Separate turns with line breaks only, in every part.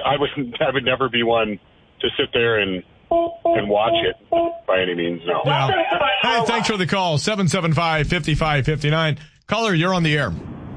I would never be one to sit there and watch it by any means, no.
Yeah. Hey, thanks for the call. 775-5559. Caller, you're on the air.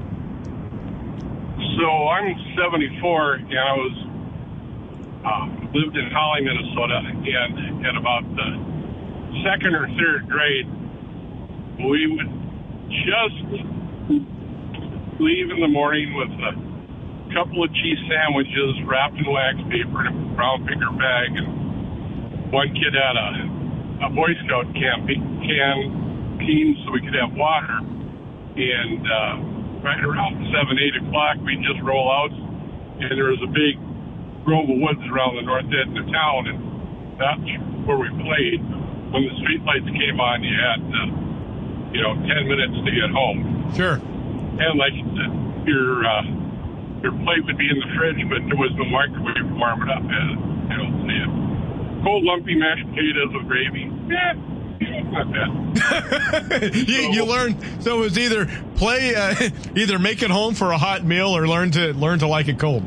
So I'm 74, and I lived in Holly, Minnesota, and at about the second or third grade, we would just leave in the morning with a couple of cheese sandwiches wrapped in wax paper in a brown paper bag, and one kid had a Boy Scout canteen so we could have water, and right around 7, 8 o'clock, we'd just roll out, and there was a big grove of woods around the north end of town, and that's where we played. When the street lights came on, you had, 10 minutes to get home.
Sure.
And like you said, your plate would be in the fridge, but there was no microwave to warm it up. Cold, lumpy mashed potatoes with gravy. Yeah. Not bad.
You learn. So it was either either make it home for a hot meal or learn to like it cold.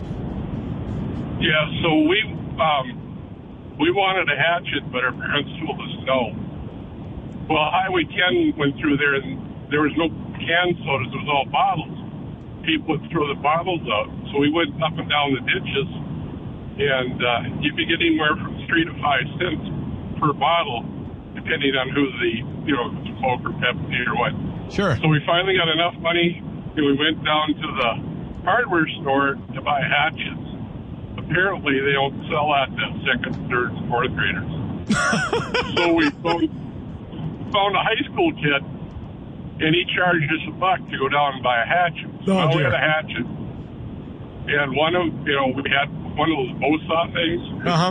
Yeah. So we wanted a hatchet, but our parents told us no. Well, Highway 10 went through there, and there was no canned sodas. It was all bottles. People would throw the bottles out. So we went up and down the ditches, and you'd be getting anywhere from 3 to 5 cents per bottle, depending on who the, Coke or Pepsi or what.
Sure.
So we finally got enough money, and we went down to the hardware store to buy hatchets. Apparently, they don't sell that to second, third, and fourth graders. So we found a high school kid, and he charged us $1 to go down and buy a hatchet. So we had a hatchet. And we had one of those bow-saw things.
Uh-huh.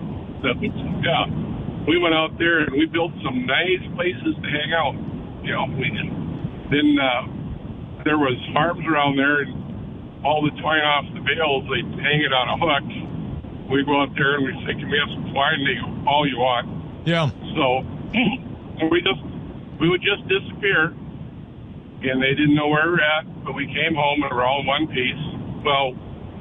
We went out there and we built some nice places to hang out. Then there was farms around there, and all the twine off the bales, they'd hang it on a hook. We'd go out there and we'd say, "Can we have some twine?" And they go, "All you want."
Yeah.
So we would just disappear, and they didn't know where we were at, but we came home and we're all in one piece. Well,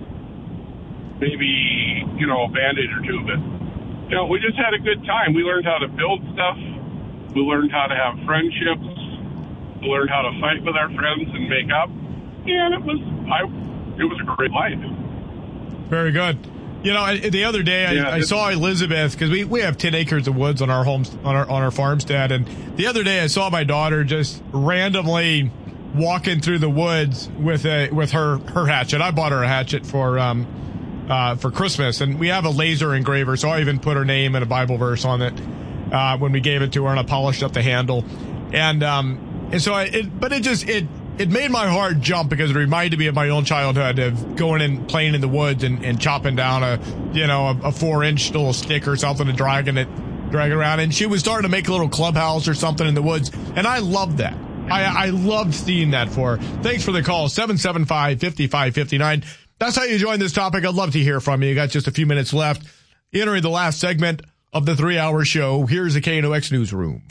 maybe, a Band-Aid or two, but we just had a good time. We learned how to build stuff. We learned how to have friendships. We learned how to fight with our friends and make up. And it was a great life.
Very good. The other day I saw Elizabeth, because we have 10 acres of woods on our homes, on our farmstead. And the other day I saw my daughter just randomly walking through the woods with her hatchet. I bought her a hatchet for Christmas, and we have a laser engraver, so I even put her name and a Bible verse on it when we gave it to her, and I polished up the handle, and so it made my heart jump, because it reminded me of my own childhood of going and playing in the woods and chopping down a 4-inch little stick or something and dragging it around, and she was starting to make a little clubhouse or something in the woods, and I loved that. I loved seeing that for her. Thanks for the call, 775-5559. That's how you join this topic. I'd love to hear from you. You got just a few minutes left. Entering the last segment of the 3-hour show, here's the KNOX Newsroom.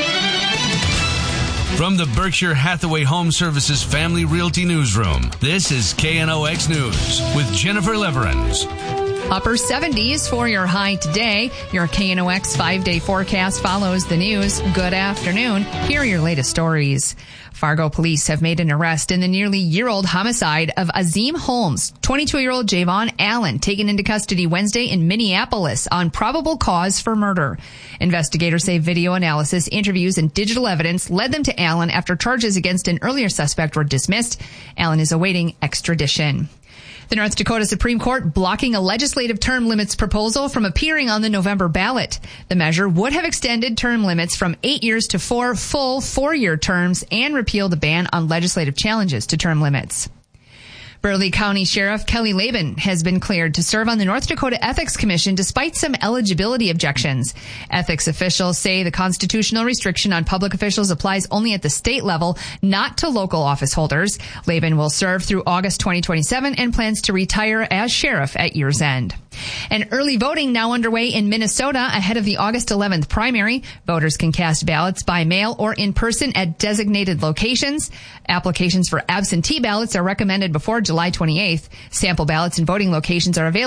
From the Berkshire Hathaway Home Services Family Realty Newsroom, this is KNOX News with Jennifer Leverins.
Upper 70s for your high today. Your KNOX 5-day forecast follows the news. Good afternoon. Here are your latest stories. Fargo police have made an arrest in the nearly year-old homicide of Azim Holmes. 22-year-old Javon Allen taken into custody Wednesday in Minneapolis on probable cause for murder. Investigators say video analysis, interviews, and digital evidence led them to Allen after charges against an earlier suspect were dismissed. Allen is awaiting extradition. The North Dakota Supreme Court blocking a legislative term limits proposal from appearing on the November ballot. The measure would have extended term limits from 8 years to 4 full 4-year terms and repealed the ban on legislative challenges to term limits. Burleigh County Sheriff Kelly Laban has been cleared to serve on the North Dakota Ethics Commission despite some eligibility objections. Ethics officials say the constitutional restriction on public officials applies only at the state level, not to local office holders. Laban will serve through August 2027 and plans to retire as sheriff at year's end. And early voting now underway in Minnesota ahead of the August 11th primary. Voters can cast ballots by mail or in person at designated locations. Applications for absentee ballots are recommended before July 28th. Sample ballots and voting locations are available